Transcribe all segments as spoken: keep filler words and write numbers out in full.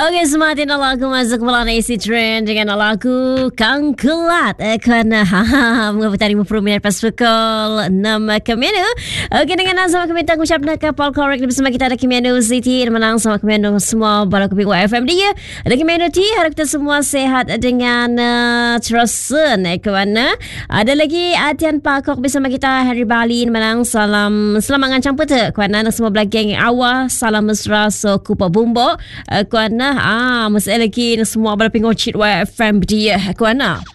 Okey, semakin lagu masuk bulan A C Trend dengan lagu Kang Kelat eh, kerana ha mengapa lima puluh minit lepas pukul enam Kemenu. Okey, dengan sama kami tanggung ucap nak Paul Korek bersama kita ada Kemenu City dan menang sama Kemenu semua bala kopi Y F M dia. Ada Kemenu T, harap kita semua sehat dengan uh, terusan eh, kerana ada lagi Atian Pakok bersama kita Harry Bali menang salam selamat dengan campur tu kerana semua belakang awal salam mesra so kupa bumbo uh, kerana ah masa lagi semua berpinggul cit Y F M dia kuana.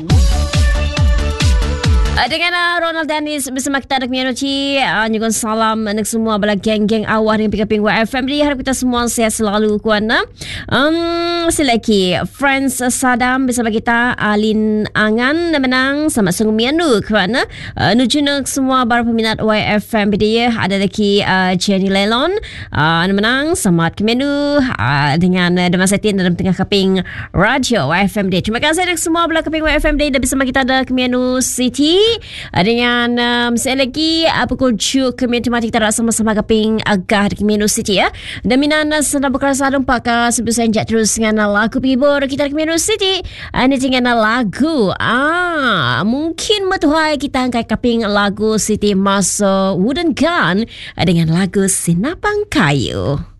Uh, dengan uh, Ronald Dennis bersama kita ada community uh, nyugun salam untuk semua bala geng-geng awal yang pinggang Y F M dia. Harap kita semua sehat selalu kuana. Um, selagi Friends Sadam bersama kita Alin Angan menang sama sungguh mianu kuana. Uh, nuju semua para peminat Y F M dia. Ada lagi uh, Jenny Lelon uh, menang sama Kemenu uh, dengan uh, Demas Setin dalam tengah kaping radio Y F M dia. Terima kasih untuk semua bala kaping Y F M dia dan bersama kita ada Kemenu City dengan um, saya lagi uh, pukul tujuh kami tematik kita sama-sama kaping agak di Kemenu City ya. Dan minana sedang berkerasa lumpak uh, sebelum saya terus dengan lagu penghibur kita di Kemenu City. Ini dengan lagu ah mungkin metuhai kita angkat kaping lagu City Masa Wooden Gun dengan lagu Sinapang Kayu.